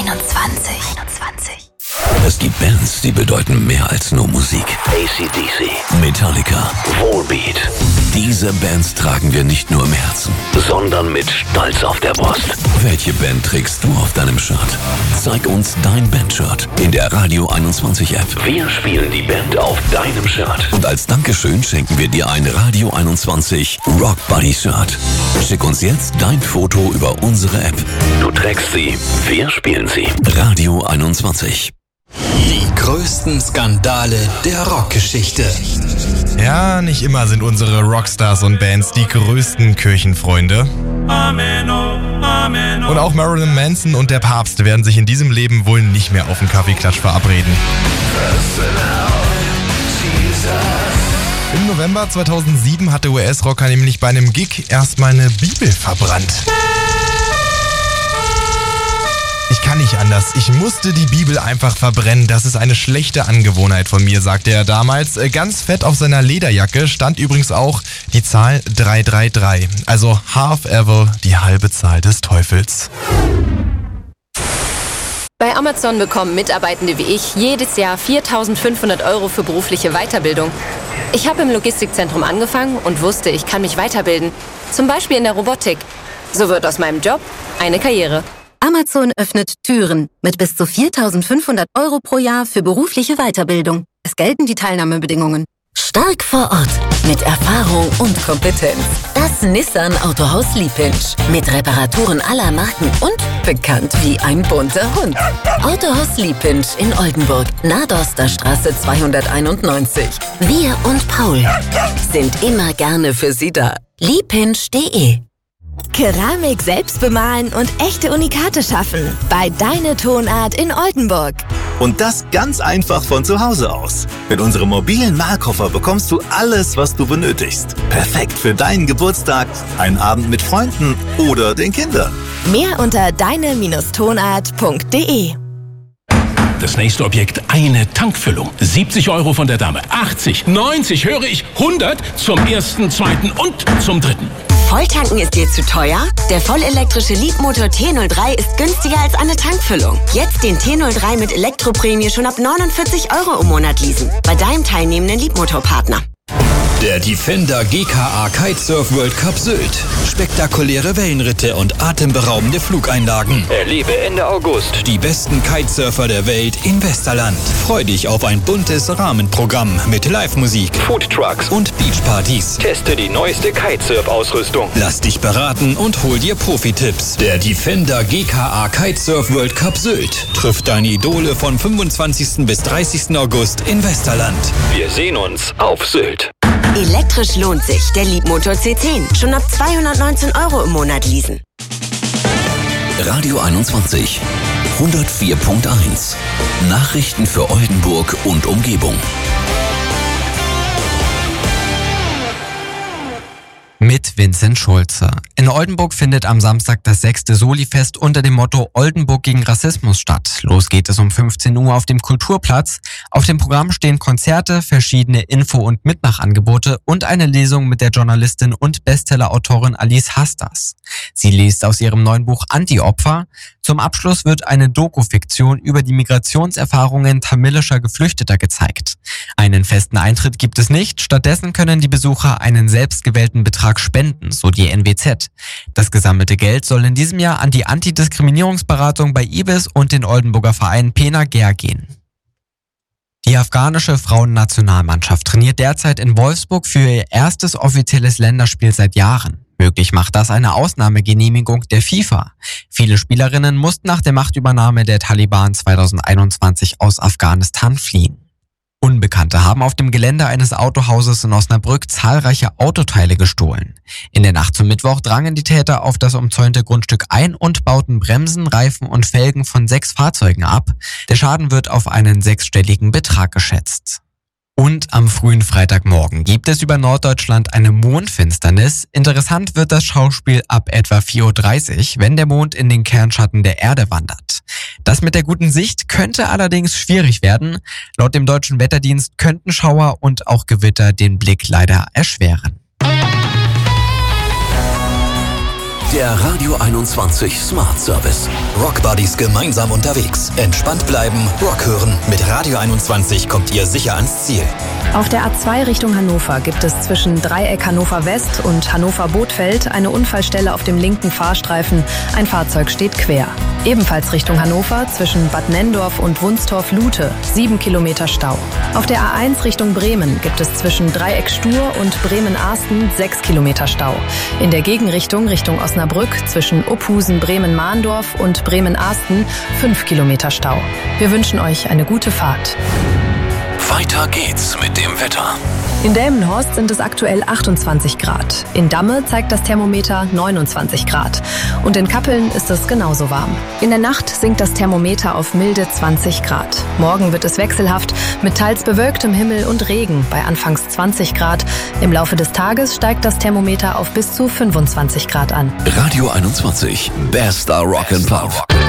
Es gibt Bands, die bedeuten mehr als nur Musik. AC/DC, Metallica, Volbeat. Diese Bands tragen wir nicht nur im Herzen, sondern mit Stolz auf der Brust. Welche Band trägst du auf deinem Shirt? Zeig uns dein Bandshirt in der Radio 21 App. Wir spielen die Band auf deinem Shirt. Und als Dankeschön schenken wir dir ein Radio 21 Rock Buddy Shirt. Schick uns jetzt dein Foto über unsere App. Du trägst sie, wir spielen sie. Radio 21. Die größten Skandale der Rockgeschichte. Ja, nicht immer sind unsere Rockstars und Bands die größten Kirchenfreunde. Und auch Marilyn Manson und der Papst werden sich in diesem Leben wohl nicht mehr auf einen Kaffeeklatsch verabreden. Im November 2007 hat der US-Rocker nämlich bei einem Gig erstmal eine Bibel verbrannt. Ich kann nicht anders. Ich musste die Bibel einfach verbrennen. Das ist eine schlechte Angewohnheit von mir, sagte er damals. Ganz fett auf seiner Lederjacke stand übrigens auch die Zahl 333. Also half evil, die halbe Zahl des Teufels. Bei Amazon bekommen Mitarbeitende wie ich jedes Jahr 4.500 € für berufliche Weiterbildung. Ich habe im Logistikzentrum angefangen und wusste, ich kann mich weiterbilden. Zum Beispiel in der Robotik. So wird aus meinem Job eine Karriere. Amazon öffnet Türen mit bis zu 4.500 € pro Jahr für berufliche Weiterbildung. Es gelten die Teilnahmebedingungen. Stark vor Ort, mit Erfahrung und Kompetenz. Das Nissan Autohaus Liepinsch. Mit Reparaturen aller Marken und bekannt wie ein bunter Hund. Autohaus Liepinsch in Oldenburg, Nadorsterstraße 291. Wir und Paul sind immer gerne für Sie da. liepinsch.de. Keramik selbst bemalen und echte Unikate schaffen. Bei Deine Tonart in Oldenburg. Und das ganz einfach von zu Hause aus. Mit unserem mobilen Malkoffer bekommst du alles, was du benötigst. Perfekt für deinen Geburtstag, einen Abend mit Freunden oder den Kindern. Mehr unter deine-tonart.de. Das nächste Objekt, eine Tankfüllung. 70 € von der Dame. 80, 90, höre ich, 100 zum ersten, zweiten und zum dritten. Volltanken ist dir zu teuer? Der vollelektrische Leapmotor T03 ist günstiger als eine Tankfüllung. Jetzt den T03 mit Elektroprämie schon ab 49 € im Monat leasen. Bei deinem teilnehmenden Leapmotor-Partner. Der Defender GKA Kitesurf World Cup Sylt. Spektakuläre Wellenritte und atemberaubende Flugeinlagen. Erlebe Ende August die besten Kitesurfer der Welt in Westerland. Freu dich auf ein buntes Rahmenprogramm mit Live-Musik, Foodtrucks und Beachpartys. Teste die neueste Kitesurf-Ausrüstung. Lass dich beraten und hol dir Profi-Tipps. Der Defender GKA Kitesurf World Cup Sylt trifft deine Idole von 25. bis 30. August in Westerland. Wir sehen uns auf Sylt. Elektrisch lohnt sich. Der Leapmotor C10. Schon ab 219 € im Monat leasen. Radio 21 104.1. Nachrichten für Oldenburg und Umgebung. Mit Vincent Schulze. In Oldenburg findet am Samstag das 6. Soli-Fest unter dem Motto Oldenburg gegen Rassismus statt. Los geht es um 15 Uhr auf dem Kulturplatz. Auf dem Programm stehen Konzerte, verschiedene Info- und Mitmachangebote und eine Lesung mit der Journalistin und Bestsellerautorin Alice Hastas. Sie liest aus ihrem neuen Buch Anti-Opfer. Zum Abschluss wird eine Doku-Fiktion über die Migrationserfahrungen tamilischer Geflüchteter gezeigt. Einen festen Eintritt gibt es nicht, stattdessen können die Besucher einen selbstgewählten Betrag spenden, so die NWZ. Das gesammelte Geld soll in diesem Jahr an die Antidiskriminierungsberatung bei IBIS und den Oldenburger Verein Pena Ger gehen. Die afghanische Frauennationalmannschaft trainiert derzeit in Wolfsburg für ihr erstes offizielles Länderspiel seit Jahren. Möglich macht das eine Ausnahmegenehmigung der FIFA. Viele Spielerinnen mussten nach der Machtübernahme der Taliban 2021 aus Afghanistan fliehen. Unbekannte haben auf dem Gelände eines Autohauses in Osnabrück zahlreiche Autoteile gestohlen. In der Nacht zum Mittwoch drangen die Täter auf das umzäunte Grundstück ein und bauten Bremsen, Reifen und Felgen von 6 Fahrzeugen ab. Der Schaden wird auf einen 6-stelligen Betrag geschätzt. Und am frühen Freitagmorgen gibt es über Norddeutschland eine Mondfinsternis. Interessant wird das Schauspiel ab etwa 4:30 Uhr, wenn der Mond in den Kernschatten der Erde wandert. Das mit der guten Sicht könnte allerdings schwierig werden. Laut dem Deutschen Wetterdienst könnten Schauer und auch Gewitter den Blick leider erschweren. Der Radio 21 Smart Service. Rockbuddies gemeinsam unterwegs. Entspannt bleiben, Rock hören. Mit Radio 21 kommt ihr sicher ans Ziel. Auf der A2 Richtung Hannover gibt es zwischen Dreieck Hannover West und Hannover Bothfeld eine Unfallstelle auf dem linken Fahrstreifen. Ein Fahrzeug steht quer. Ebenfalls Richtung Hannover zwischen Bad Nenndorf und Wunstorf-Lute 7 Kilometer Stau. Auf der A1 Richtung Bremen gibt es zwischen Dreieck Stur und Bremen-Arsten 6 Kilometer Stau. In der Gegenrichtung Richtung Osnabrück zwischen Uphusen, Bremen-Mahndorf und Bremen-Arsten 5 Kilometer Stau. Wir wünschen euch eine gute Fahrt. Weiter geht's mit dem Wetter. In Delmenhorst sind es aktuell 28 Grad. In Damme zeigt das Thermometer 29 Grad. Und in Kappeln ist es genauso warm. In der Nacht sinkt das Thermometer auf milde 20 Grad. Morgen wird es wechselhaft mit teils bewölktem Himmel und Regen bei anfangs 20 Grad. Im Laufe des Tages steigt das Thermometer auf bis zu 25 Grad an. Radio 21, bester Rock and Pop.